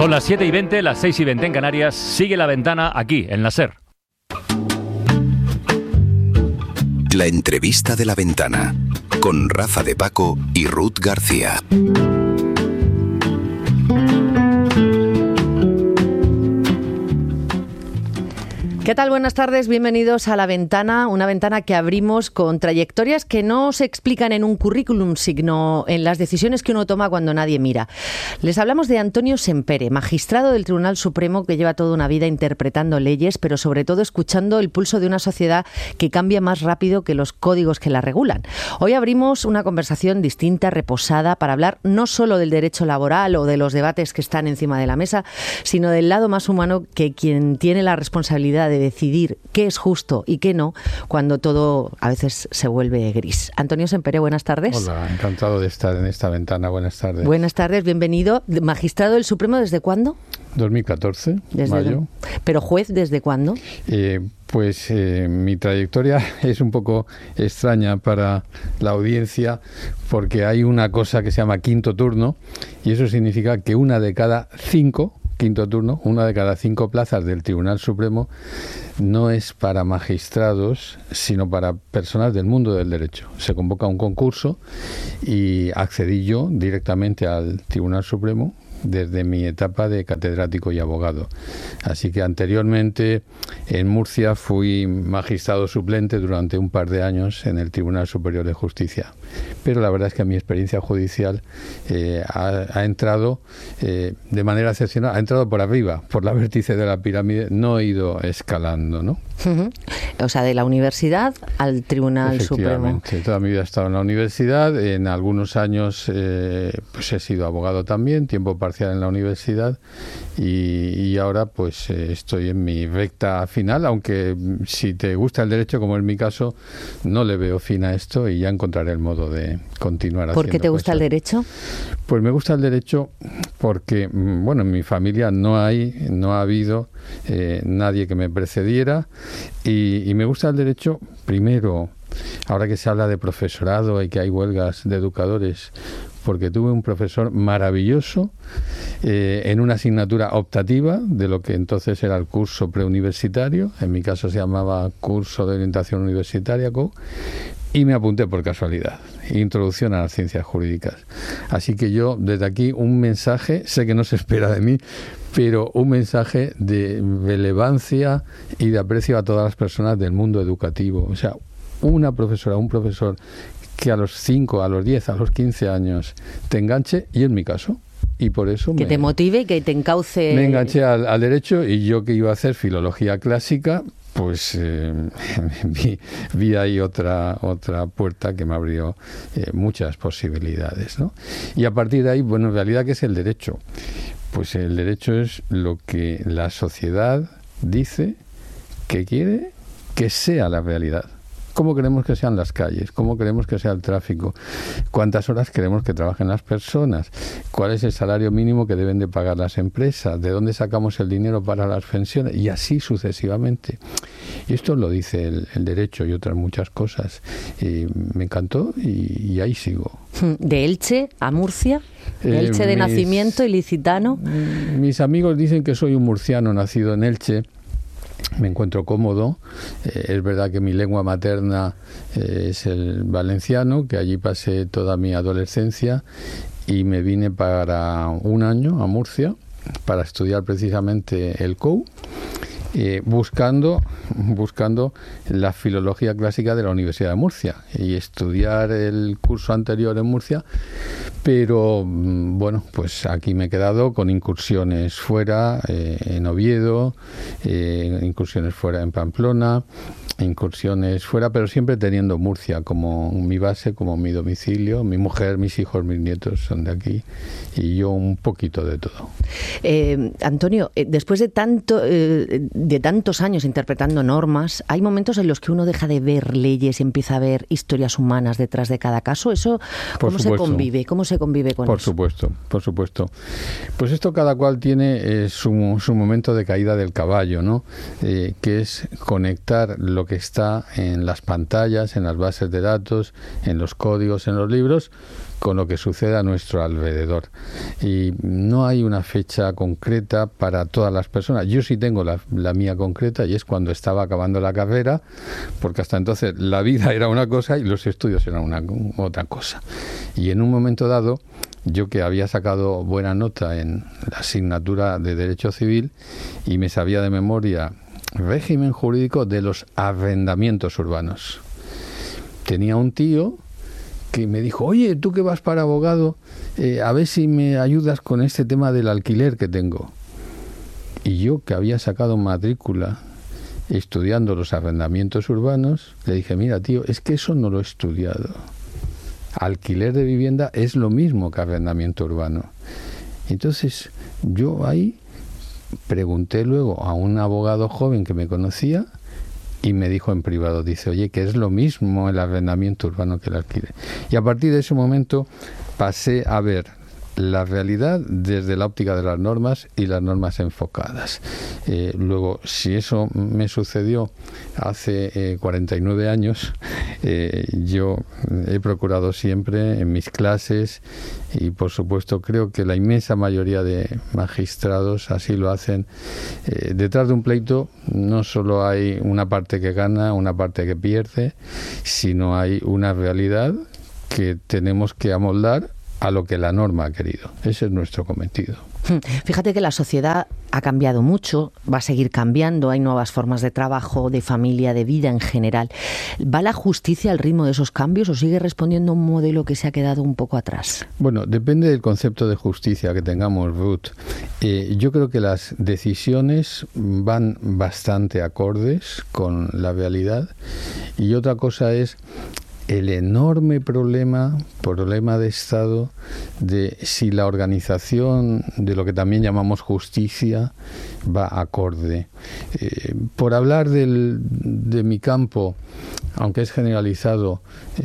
Son las 7:20, las 6:20 en Canarias. Sigue La Ventana aquí, en la SER. La entrevista de La Ventana, con Rafa de Paco y Ruth García. ¿Qué tal? Buenas tardes, bienvenidos a La Ventana, una ventana que abrimos con trayectorias que no se explican en un currículum, sino en las decisiones que uno toma cuando nadie mira. Les hablamos de Antonio Sempere, magistrado del Tribunal Supremo que lleva toda una vida interpretando leyes, pero sobre todo escuchando el pulso de una sociedad que cambia más rápido que los códigos que la regulan. Hoy abrimos una conversación distinta, reposada, para hablar no solo del derecho laboral o de los debates que están encima de la mesa, sino del lado más humano que quien tiene la responsabilidad de decidir qué es justo y qué no, cuando todo a veces se vuelve gris. Antonio Sempere, buenas tardes. Hola, encantado de estar en esta ventana. Buenas tardes. Buenas tardes, bienvenido. Magistrado del Supremo, ¿desde cuándo? 2014, mayo. ¿Pero juez desde cuándo? Mi trayectoria es un poco extraña para la audiencia porque hay una cosa que se llama quinto turno y eso significa que una de cada cinco plazas del Tribunal Supremo no es para magistrados, sino para personas del mundo del derecho. Se convoca un concurso y accedí yo directamente al Tribunal Supremo desde mi etapa de catedrático y abogado. Así que anteriormente en Murcia fui magistrado suplente durante un par de años en el Tribunal Superior de Justicia. Pero la verdad es que mi experiencia judicial ha entrado de manera excepcional, ha entrado por arriba, por la vértice de la pirámide, no he ido escalando, ¿no? O sea, de la universidad al Tribunal Supremo. Efectivamente, toda mi vida he estado en la universidad, en algunos años pues he sido abogado también, tiempo parcial en la universidad y ahora pues estoy en mi recta final, aunque si te gusta el derecho, como es mi caso, no le veo fin a esto y ya encontraré el modo de continuar haciendo. ¿Por qué te gusta el derecho? Pues me gusta el derecho porque, bueno, en mi familia no ha habido nadie que me precediera y me gusta el derecho, primero, ahora que se habla de profesorado y que hay huelgas de educadores, porque tuve un profesor maravilloso en una asignatura optativa de lo que entonces era el curso preuniversitario, en mi caso se llamaba Curso de Orientación Universitaria, y me apunté por casualidad, Introducción a las Ciencias Jurídicas. Así que yo, desde aquí, un mensaje, sé que no se espera de mí, pero un mensaje de relevancia y de aprecio a todas las personas del mundo educativo. O sea, una profesora, un profesor que a los 5, a los 10, a los 15 años te enganche, y en mi caso, y por eso que te motive, que te encauce. Me enganché al derecho, y yo que iba a hacer filología clásica, pues vi ahí otra puerta que me abrió muchas posibilidades, ¿no? Y a partir de ahí, bueno, en realidad, ¿qué es el derecho? Pues el derecho es lo que la sociedad dice que quiere que sea la realidad. ¿Cómo queremos que sean las calles? ¿Cómo queremos que sea el tráfico? ¿Cuántas horas queremos que trabajen las personas? ¿Cuál es el salario mínimo que deben de pagar las empresas? ¿De dónde sacamos el dinero para las pensiones? Y así sucesivamente. Y esto lo dice el derecho y otras muchas cosas. Y me encantó y ahí sigo. ¿De Elche a Murcia? ¿De Elche de nacimiento, ilicitano? Mis amigos dicen que soy un murciano nacido en Elche. Me encuentro cómodo. Es verdad que mi lengua materna es el valenciano, que allí pasé toda mi adolescencia y me vine para un año a Murcia para estudiar precisamente el COU, buscando la filología clásica de la Universidad de Murcia y estudiar el curso anterior en Murcia, pero bueno, pues aquí me he quedado con incursiones fuera, en Oviedo, incursiones fuera en Pamplona, incursiones fuera, pero siempre teniendo Murcia como mi base, como mi domicilio. Mi mujer, mis hijos, mis nietos son de aquí y yo un poquito de todo. Antonio, después de tantos años interpretando normas, hay momentos en los que uno deja de ver leyes y empieza a ver historias humanas detrás de cada caso. ¿Eso cómo se convive? ¿Cómo se convive con eso? Por supuesto. Pues esto cada cual tiene su momento de caída del caballo, ¿no? Que es conectar lo que que está en las pantallas, en las bases de datos, en los códigos, en los libros, con lo que sucede a nuestro alrededor. Y no hay una fecha concreta para todas las personas. Yo sí tengo la mía concreta, y es cuando estaba acabando la carrera, porque hasta entonces la vida era una cosa y los estudios eran otra cosa. Y en un momento dado, yo que había sacado buena nota en la asignatura de Derecho Civil y me sabía de memoria régimen jurídico de los arrendamientos urbanos. Tenía un tío que me dijo, oye, tú que vas para abogado, a ver si me ayudas con este tema del alquiler que tengo. Y yo, que había sacado matrícula estudiando los arrendamientos urbanos, le dije, mira, tío, es que eso no lo he estudiado. Alquiler de vivienda es lo mismo que arrendamiento urbano. Entonces, yo ahí pregunté luego a un abogado joven que me conocía y me dijo en privado, dice, oye, que es lo mismo el arrendamiento urbano que el alquiler. Y a partir de ese momento pasé a ver la realidad desde la óptica de las normas y las normas enfocadas. Luego, si eso me sucedió hace 49 años, yo he procurado siempre en mis clases, y por supuesto creo que la inmensa mayoría de magistrados así lo hacen, detrás de un pleito no solo hay una parte que gana, una parte que pierde, sino hay una realidad que tenemos que amoldar a lo que la norma ha querido. Ese es nuestro cometido. Fíjate que la sociedad ha cambiado mucho, va a seguir cambiando, hay nuevas formas de trabajo, de familia, de vida en general. ¿Va la justicia al ritmo de esos cambios o sigue respondiendo a un modelo que se ha quedado un poco atrás? Bueno, depende del concepto de justicia que tengamos, Ruth. Yo creo que las decisiones van bastante acordes con la realidad, y otra cosa es el enorme problema de Estado de si la organización de lo que también llamamos justicia va acorde. Por hablar de mi campo, aunque es generalizado,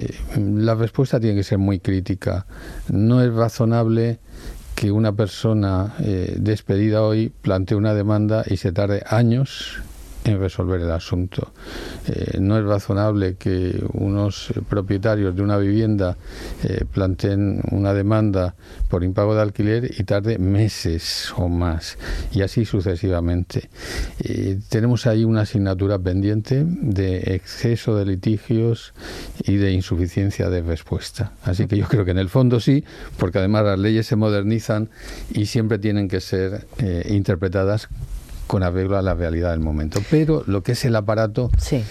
la respuesta tiene que ser muy crítica. No es razonable que una persona despedida hoy plantee una demanda y se tarde años en resolver el asunto. No es razonable que unos propietarios de una vivienda planteen una demanda por impago de alquiler y tarde meses o más, y así sucesivamente. Tenemos ahí una asignatura pendiente de exceso de litigios y de insuficiencia de respuesta. Así que yo creo que en el fondo sí, porque además las leyes se modernizan y siempre tienen que ser interpretadas con arreglo a la realidad del momento, pero lo que es el aparato,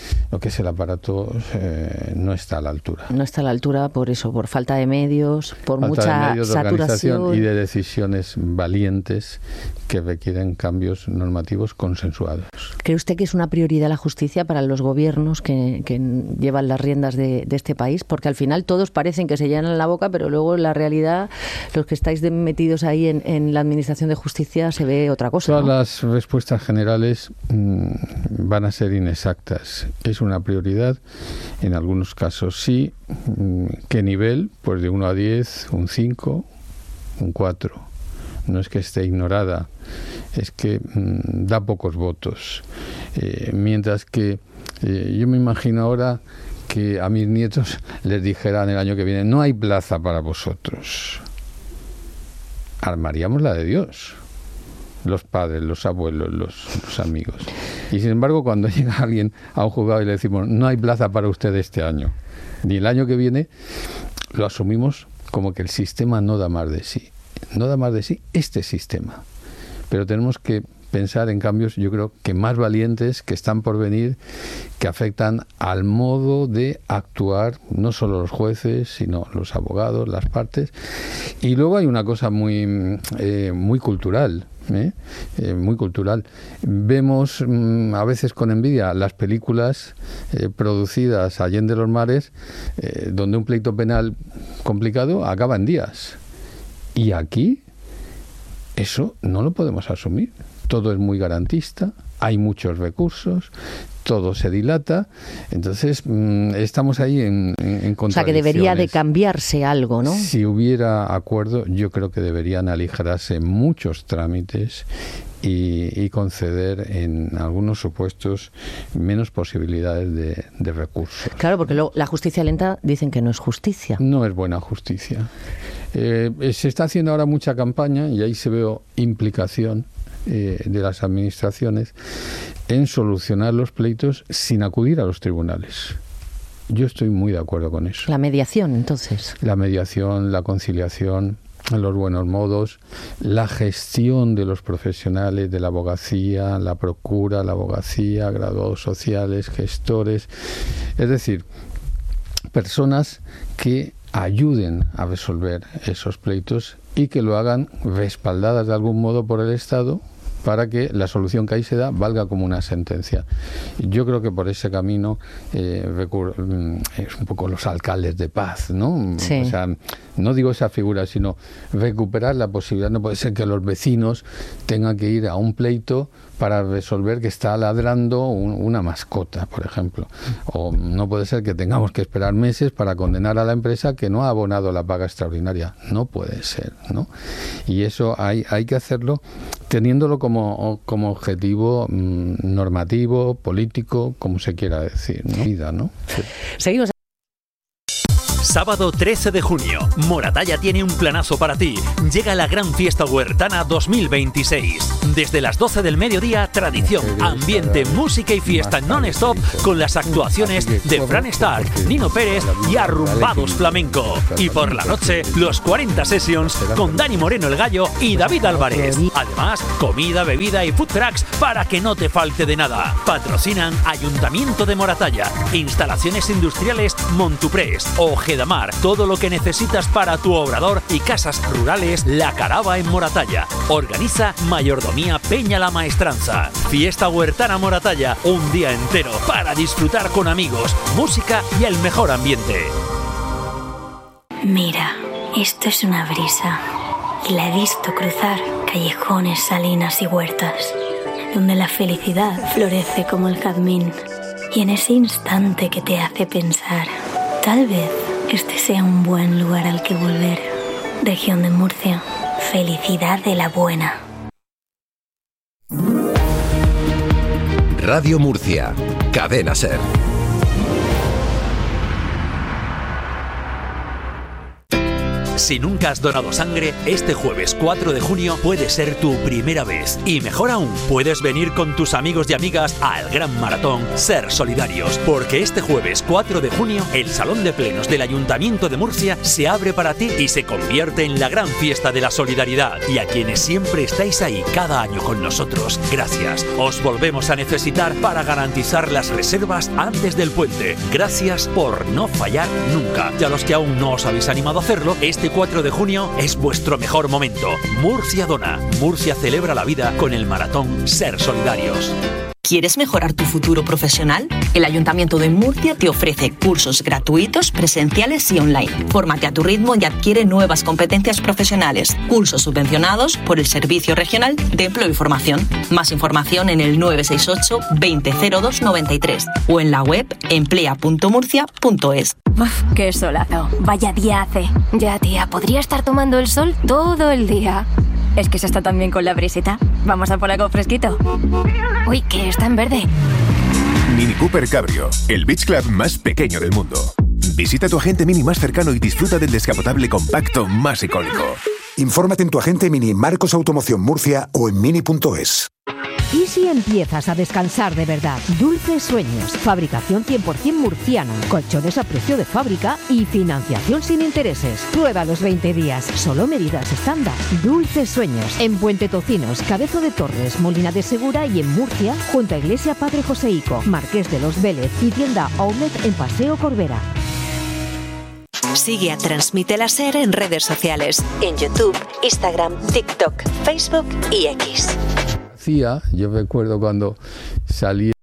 no está a la altura. No está a la altura por eso, por falta de medios, por mucha saturación y de decisiones valientes que requieren cambios normativos consensuados. ¿Cree usted que es una prioridad la justicia para los gobiernos que llevan las riendas de este país? Porque al final todos parecen que se llenan la boca, pero luego en la realidad, los que estáis metidos ahí en la administración de justicia, se ve otra cosa, ¿no? Todas las respuestas generales van a ser inexactas. Es una prioridad, en algunos casos sí. ¿Qué nivel? Pues de 1 a 10, un 5, un 4. No es que esté ignorada, es que da pocos votos. Mientras que yo me imagino ahora que a mis nietos les dijeran el año que viene, no hay plaza para vosotros. Armaríamos la de Dios. Los padres, los abuelos, los amigos. Y sin embargo, cuando llega alguien a un juzgado y le decimos, no hay plaza para usted este año, ni el año que viene, lo asumimos como que el sistema no da más de sí. No da más de sí este sistema. Pero tenemos que pensar en cambios, yo creo que más valientes, que están por venir, que afectan al modo de actuar, no solo los jueces, sino los abogados, las partes. Y luego hay una cosa muy cultural. Muy cultural. Vemos a veces con envidia las películas producidas allende los mares, donde un pleito penal complicado acaba en días. Y aquí eso no lo podemos asumir. Todo es muy garantista, hay muchos recursos, todo se dilata, entonces estamos ahí en contradicciones. O sea, que debería de cambiarse algo, ¿no? Si hubiera acuerdo, yo creo que deberían aligerarse muchos trámites y conceder en algunos supuestos menos posibilidades de recursos. Claro, porque luego la justicia lenta dicen que no es justicia. No es buena justicia. Se está haciendo ahora mucha campaña, y ahí se ve implicación de las administraciones en solucionar los pleitos sin acudir a los tribunales. Yo estoy muy de acuerdo con eso. La mediación, entonces. La mediación, la conciliación, los buenos modos, la gestión de los profesionales de la abogacía, la procura, la abogacía, graduados sociales, gestores, es decir, personas que ayuden a resolver esos pleitos y que lo hagan respaldadas de algún modo por el Estado, para que la solución que ahí se da valga como una sentencia. Yo creo que por ese camino es un poco los alcaldes de paz, ¿no? Sí. O sea, no digo esa figura, sino recuperar la posibilidad. No puede ser que los vecinos tengan que ir a un pleito para resolver que está ladrando una mascota, por ejemplo. O no puede ser que tengamos que esperar meses para condenar a la empresa que no ha abonado la paga extraordinaria. No puede ser, ¿no? Y eso hay que hacerlo teniéndolo como objetivo normativo, político, como se quiera decir, ¿no? Vida, ¿no? Sí. Seguimos. Sábado 13 de junio, Moratalla tiene un planazo para ti. Llega la Gran Fiesta Huertana 2026. Desde las 12 del mediodía, tradición, ambiente, música y fiesta non-stop con las actuaciones de Fran Stark, Nino Pérez y Arrumbados Flamenco. Y por la noche, los 40 Sessions con Dani Moreno el Gallo y David Álvarez. Además, comida, bebida y food trucks para que no te falte de nada. Patrocinan Ayuntamiento de Moratalla, Instalaciones Industriales Montuprés, Ojeda Mar, todo lo que necesitas para tu obrador y casas rurales, La Carava en Moratalla. Organiza Mayordomía Peña la Maestranza. Fiesta Huertana Moratalla, un día entero para disfrutar con amigos, música y el mejor ambiente. Mira, esto es una brisa y la he visto cruzar callejones, salinas y huertas, donde la felicidad florece como el jazmín. Y en ese instante que te hace pensar, tal vez este sea un buen lugar al que volver. Región de Murcia, felicidad de la buena. Radio Murcia, Cadena SER. Si nunca has donado sangre, este jueves 4 de junio puede ser tu primera vez. Y mejor aún, puedes venir con tus amigos y amigas al gran maratón Ser Solidarios. Porque este jueves 4 de junio, el Salón de Plenos del Ayuntamiento de Murcia se abre para ti y se convierte en la gran fiesta de la solidaridad. Y a quienes siempre estáis ahí cada año con nosotros, gracias. Os volvemos a necesitar para garantizar las reservas antes del puente. Gracias por no fallar nunca. Y a los que aún no os habéis animado a hacerlo, este 4 de junio es vuestro mejor momento. Murcia dona. Murcia celebra la vida con el maratón Ser Solidarios. ¿Quieres mejorar tu futuro profesional? El Ayuntamiento de Murcia te ofrece cursos gratuitos, presenciales y online. Fórmate a tu ritmo y adquiere nuevas competencias profesionales. Cursos subvencionados por el Servicio Regional de Empleo y Formación. Más información en el 968 2002 93 o en la web emplea.murcia.es. Uf, qué solazo. Vaya día hace. Ya, tía, podría estar tomando el sol todo el día. Es que se está tan bien con la brisita. Vamos a por algo fresquito. Uy, que está en verde. Mini Cooper Cabrio, el beach club más pequeño del mundo. Visita tu agente Mini más cercano y disfruta del descapotable compacto más icónico. Infórmate en tu agente Mini Marcos Automoción Murcia o en mini.es. ¿Y si empiezas a descansar de verdad? Dulces Sueños, fabricación 100% murciana, colchones a precio de fábrica y financiación sin intereses. Prueba los 20 días, solo medidas estándar. Dulces Sueños, en Puente Tocinos, Cabezo de Torres, Molina de Segura y en Murcia, junto a Iglesia Padre Joseico, Marqués de los Vélez y tienda Outlet en Paseo Corbera. Sigue a Transmite la SER en redes sociales, en YouTube, Instagram, TikTok, Facebook y X. Yo recuerdo cuando salí